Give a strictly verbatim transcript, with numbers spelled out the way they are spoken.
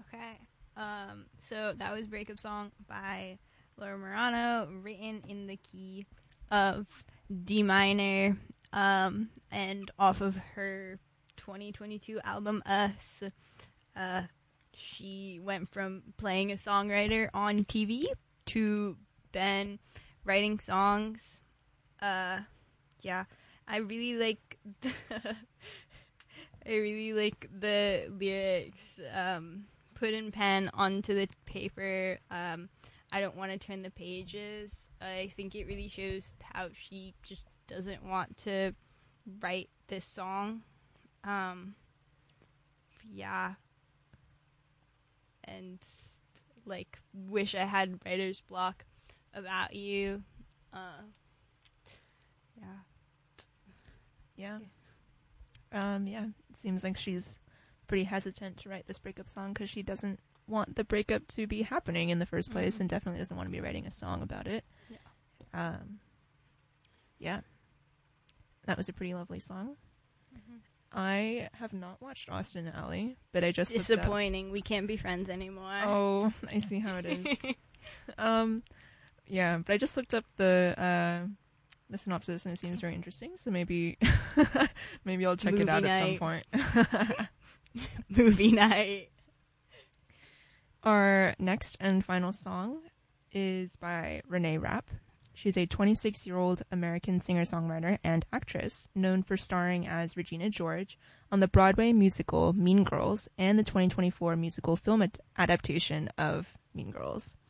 Okay. Um, so that was Breakup Song by Laura Marano, written in the key of D minor, um, and off of her twenty twenty-two album Us. Uh, she went from playing a songwriter on T V to then writing songs. Uh, yeah, I really like the I really like the lyrics. Um, put in pen onto the paper. Um, I don't want to turn the pages. I think it really shows how she just doesn't want to write this song. Um, yeah. And, like, wish I had writer's block about you. Uh, yeah. Yeah. Um, yeah, it seems like she's pretty hesitant to write this breakup song because she doesn't want the breakup to be happening in the first place, mm-hmm. and definitely doesn't want to be writing a song about it. Yeah. Um, yeah. That was a pretty lovely song. Mm-hmm. I have not watched Austin Alley, but I just disappointing. We can't be friends anymore. Oh, I see how it is. um, yeah, but I just looked up the uh, the synopsis and it seems very interesting. So maybe maybe I'll check Movie it out night. at some point. Movie night. Our next and final song is by Renee Rapp. She's a twenty-six-year-old American singer-songwriter and actress known for starring as Regina George on the Broadway musical Mean Girls and the twenty twenty-four musical film ad- adaptation of Mean Girls.